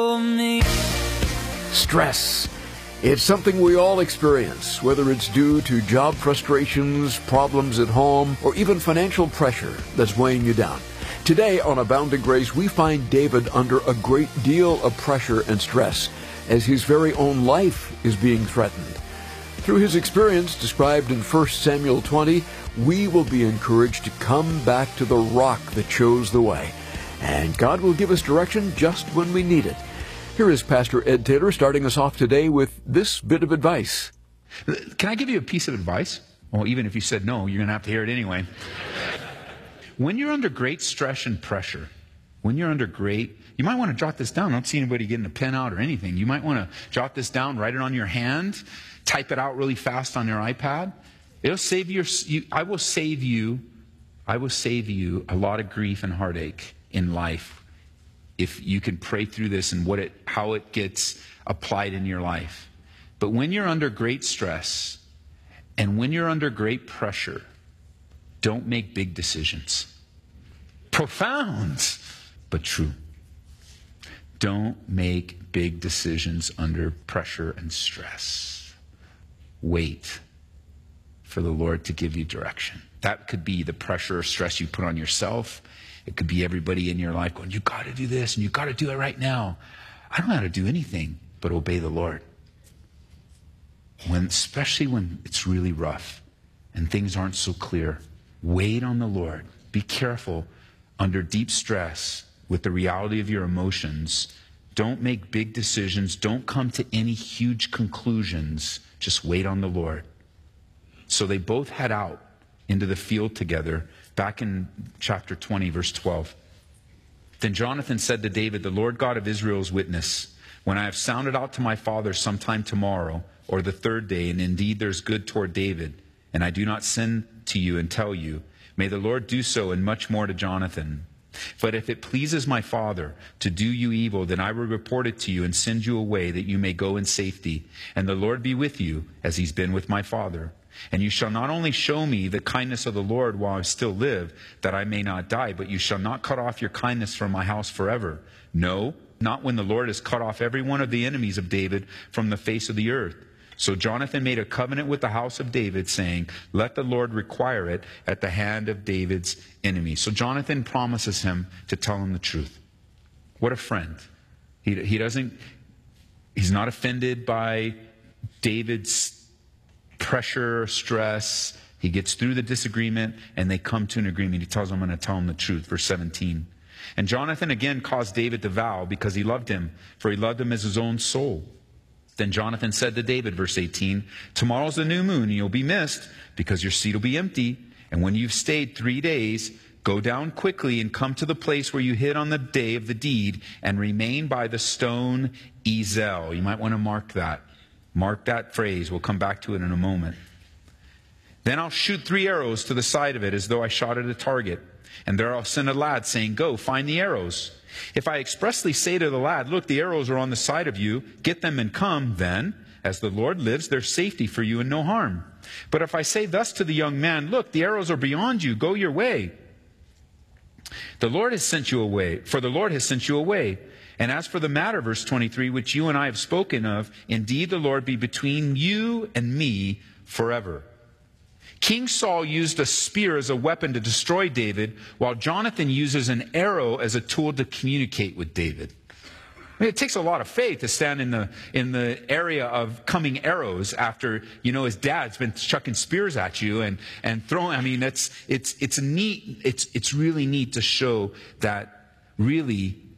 Stress. It's something we all experience, whether it's due to job frustrations, problems at home, or even financial pressure that's weighing you down. Today on Abounding Grace, we find David under a great deal of pressure and stress as his very own life is being threatened. Through his experience described in 1 Samuel 20, we will be encouraged to come back to the rock that shows the way. And God will give us direction just when we need it. Here is Pastor Ed Taylor starting us off today with this bit of advice. Can I give you a piece of advice? Well, even if you said no, you're going to have to hear it anyway. When you're under great stress and pressure, you might want to jot this down. I don't see anybody getting a pen out or anything. You might want to jot this down, write it on your hand, type it out really fast on your iPad. It'll save I will save you a lot of grief and heartache in life if you can pray through this and how it gets applied in your life. But when you're under great stress and when you're under great pressure, don't make big decisions. Profound, but true. Don't make big decisions under pressure and stress. Wait for the Lord to give you direction. That could be the pressure or stress you put on yourself. It could be everybody in your life going, you got to do this and you got to do it right now. I don't know how to do anything but obey the Lord. Especially when it's really rough and things aren't so clear, wait on the Lord. Be careful under deep stress with the reality of your emotions. Don't make big decisions. Don't come to any huge conclusions. Just wait on the Lord. So they both head out into the field together, back in chapter 20, verse 12. Then Jonathan said to David, the Lord God of Israel is witness. When I have sounded out to my father sometime tomorrow, or the third day, and indeed there's good toward David, and I do not send to you and tell you, may the Lord do so and much more to Jonathan. But if it pleases my father to do you evil, then I will report it to you and send you away that you may go in safety. And the Lord be with you as he's been with my father. And you shall not only show me the kindness of the Lord while I still live, that I may not die, but you shall not cut off your kindness from my house forever. No, not when the Lord has cut off every one of the enemies of David from the face of the earth. So Jonathan made a covenant with the house of David, saying, let the Lord require it at the hand of David's enemies. So Jonathan promises him to tell him the truth. What a friend. He's not offended by David's pressure, stress. He gets through the disagreement and they come to an agreement. He tells him, I'm going to tell him the truth. Verse 17. And Jonathan again caused David to vow because he loved him, for he loved him as his own soul. Then Jonathan said to David, verse 18, tomorrow's the new moon, and you'll be missed because your seat will be empty. And when you've stayed 3 days, go down quickly and come to the place where you hid on the day of the deed and remain by the stone Ezel. You might want to mark that. Mark that phrase. We'll come back to it in a moment. Then I'll shoot 3 arrows to the side of it as though I shot at a target. And there I'll send a lad saying, go, find the arrows. If I expressly say to the lad, look, the arrows are on the side of you, get them and come, then, as the Lord lives, there's safety for you and no harm. But if I say thus to the young man, look, the arrows are beyond you, go your way. The Lord has sent you away, for the Lord has sent you away. And as for the matter, verse 23, which you and I have spoken of, indeed the Lord be between you and me forever. King Saul used a spear as a weapon to destroy David, while Jonathan uses an arrow as a tool to communicate with David. I mean, it takes a lot of faith to stand in the area of coming arrows after, his dad's been chucking spears at you and throwing. I mean, it's really neat to show that really